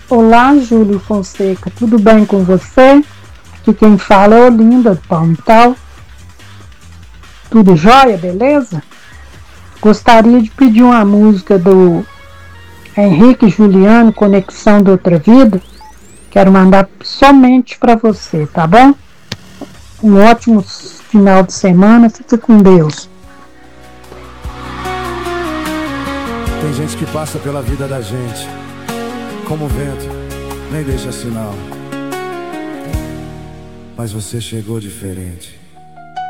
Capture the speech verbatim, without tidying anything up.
Olá, Júlio Fonseca, tudo bem com você? Aqui quem fala é Olinda, do Palmital. Tudo jóia, beleza? Gostaria de pedir uma música do Henrique Juliano, Conexão de Outra Vida. Quero mandar somente para você, tá bom? Um ótimo final de semana, fica com Deus. Tem gente que passa pela vida da gente como vento, nem deixa sinal. Mas você chegou diferente.